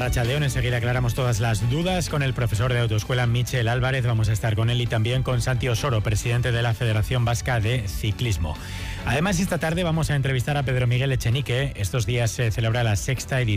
Arratsaldeón. Enseguida aclaramos todas las dudas con el profesor de autoescuela Michel Álvarez. Vamos a estar con él y también con Santi Osoro, presidente de la Federación Vasca de Ciclismo. Además, esta tarde vamos a entrevistar a Pedro Miguel Echenique. Estos días se celebra la 6ª edición